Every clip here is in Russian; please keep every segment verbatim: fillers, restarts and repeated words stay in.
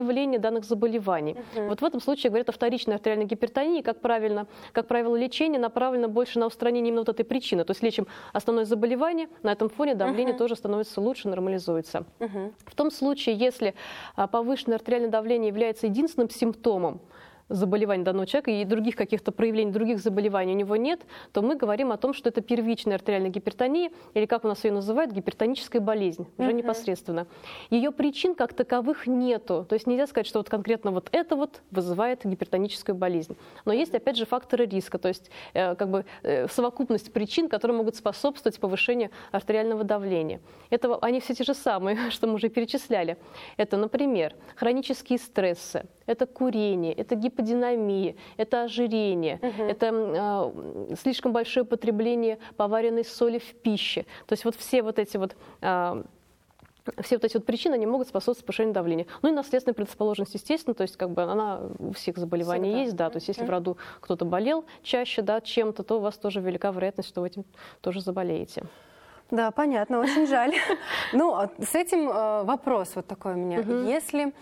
выявления данных заболеваний. Uh-huh. Вот в этом случае говорят о вторичной артериальной гипертонии. Как, правильно, как правило, лечение направлено больше на устранение именно вот этой причины. То есть лечим основное заболевание, на этом фоне давление uh-huh. тоже становится лучше, нормализуется. Uh-huh. В том случае, если повышенное артериальное давление является единственным симптомом заболеваний данного человека и других каких-то проявлений других заболеваний у него нет, то мы говорим о том, что это первичная артериальная гипертония, или как у нас ее называют, гипертоническая болезнь, уже uh-huh. непосредственно. Ее причин как таковых нету, то есть нельзя сказать, что вот конкретно вот это вот вызывает гипертоническую болезнь. Но есть, опять же, факторы риска, то есть э, как бы э, совокупность причин, которые могут способствовать повышению артериального давления. Это, они все те же самые, что мы уже перечисляли. Это, например, хронические стрессы, это курение, это гиподинамия, это ожирение, uh-huh. это э, слишком большое потребление поваренной соли в пище. То есть вот все вот эти вот, э, все вот эти вот причины, они могут способствовать повышению давления. Ну и наследственная предрасположенность, естественно, то есть как бы она у всех заболеваний Всегда. есть, да, то есть если uh-huh. в роду кто-то болел чаще, да, чем-то, то у вас тоже велика вероятность, что вы этим тоже заболеете. Да, понятно, очень жаль. Ну, с этим вопрос вот такой у меня. Если...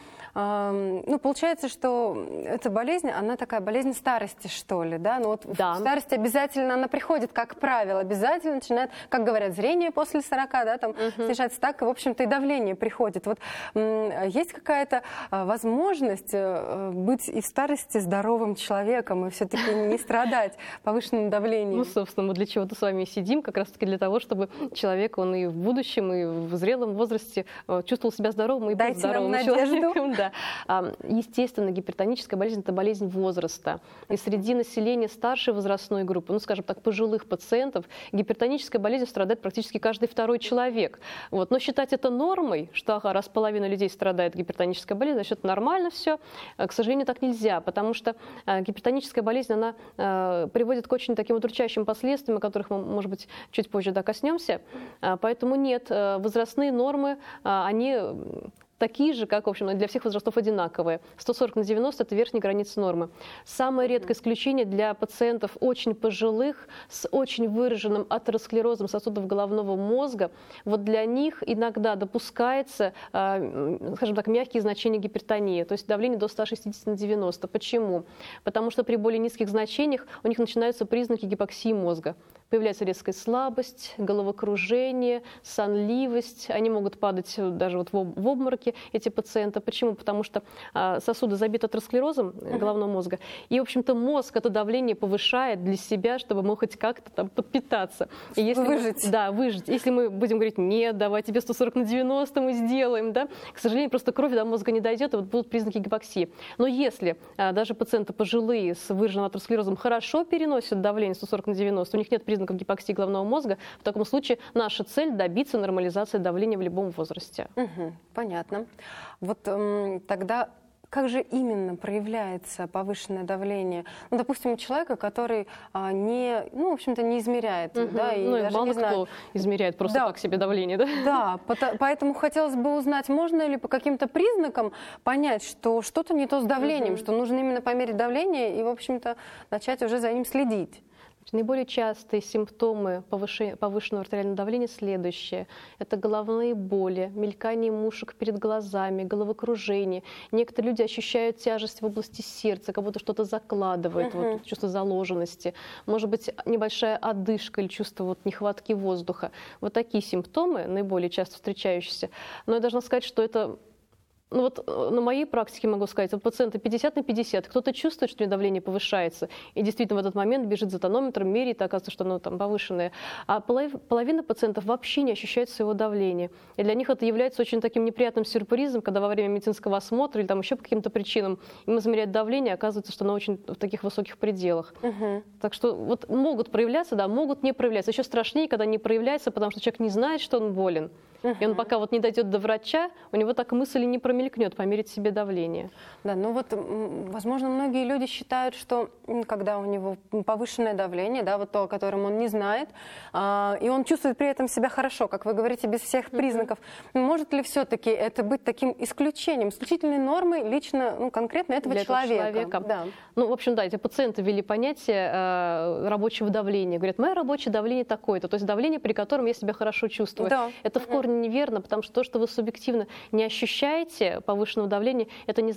Ну, получается, что эта болезнь, она такая болезнь старости, что ли, да? Ну, вот да. в старости обязательно она приходит, как правило, обязательно начинает, как говорят, зрение после сорока, да, там uh-huh. снижается, так, и, в общем-то, и давление приходит. Вот есть какая-то возможность быть и в старости здоровым человеком, и все-таки не страдать повышенным давлением? Ну, собственно, мы для чего-то с вами сидим, как раз-таки для того, чтобы человек, он и в будущем, и в зрелом возрасте чувствовал себя здоровым и был здоровым человеком. Да. Естественно, гипертоническая болезнь – это болезнь возраста. И среди населения старшей возрастной группы, ну, скажем так, пожилых пациентов, гипертонической болезнью страдает практически каждый второй человек. Вот. Но считать это нормой, что ага, раз половина людей страдает гипертонической болезнью, значит, это нормально все, к сожалению, так нельзя, потому что гипертоническая болезнь, она приводит к очень таким удручающим последствиям, о которых мы, может быть, чуть позже докоснемся. Поэтому нет, возрастные нормы, они... такие же, как, в общем, для всех возрастов одинаковые. сто сорок на девяносто – это верхняя граница нормы. Самое редкое исключение для пациентов очень пожилых, с очень выраженным атеросклерозом сосудов головного мозга. Вот для них иногда допускается, скажем так, мягкие значения гипертонии, то есть давление до ста шестидесяти на девяносто. Почему? Потому что при более низких значениях у них начинаются признаки гипоксии мозга. Появляется резкая слабость, головокружение, сонливость. Они могут падать даже вот в обмороке, эти пациенты. Почему? Потому что сосуды забиты атеросклерозом головного мозга. И, в общем-то, мозг это давление повышает для себя, чтобы мы хоть как-то там подпитаться. И если выжить. Мы, да, выжить. Если мы будем говорить, нет, давай тебе сто сорок на девяносто мы сделаем, да, к сожалению, просто кровь до мозга не дойдет, и вот будут признаки гипоксии. Но если а, даже пациенты пожилые с выраженным атеросклерозом хорошо переносят давление сто сорок на девяносто, у них нет признаков гипоксии головного мозга, в таком случае наша цель добиться нормализации давления в любом возрасте. Угу, понятно. Вот эм, тогда как же именно проявляется повышенное давление? Ну, допустим, у человека, который а, не, ну, в общем-то, не измеряет, угу. да, и ну, даже мало не знает. кто измеряет просто да. так себе давление, да? Да, поэтому хотелось бы узнать, можно ли по каким-то признакам понять, что что-то не то с давлением, угу. что нужно именно померить давление и, в общем-то, начать уже за ним следить. Наиболее частые симптомы повышенного артериального давления следующие. Это головные боли, мелькание мушек перед глазами, головокружение. Некоторые люди ощущают тяжесть в области сердца, как будто что-то закладывает, uh-huh. вот, чувство заложенности. Может быть, небольшая одышка или чувство вот, нехватки воздуха. Вот такие симптомы, наиболее часто встречающиеся. Но я должна сказать, что это... Ну вот на моей практике могу сказать, у пациента пятьдесят на пятьдесят. Кто-то чувствует, что у него давление повышается, и действительно в этот момент бежит за тонометром, меряет, и оказывается, что оно там повышенное. А половина пациентов вообще не ощущает своего давления. И для них это является очень таким неприятным сюрпризом, когда во время медицинского осмотра или там еще по каким-то причинам им измеряют давление, оказывается, что оно очень в таких высоких пределах. Угу. Так что вот могут проявляться, да, могут не проявляться. Еще страшнее, когда не проявляется, потому что человек не знает, что он болен. Uh-huh. И он пока вот не дойдет до врача, у него так мысль и не промелькнет померить себе давление. Да, ну вот, возможно, многие люди считают, что когда у него повышенное давление, да, вот то, о котором он не знает, а, и он чувствует при этом себя хорошо, как вы говорите, без всех uh-huh. признаков, может ли все-таки это быть таким исключением, исключительной нормой лично, ну, конкретно этого Для человека? Этого человека. Да. Ну, в общем, да, эти пациенты ввели понятие э, рабочего давления. Говорят, мое рабочее давление такое-то, то есть давление, при котором я себя хорошо чувствую. Да. Это uh-huh. в корне неверно, потому что то, что вы субъективно не ощущаете повышенного давления, это не,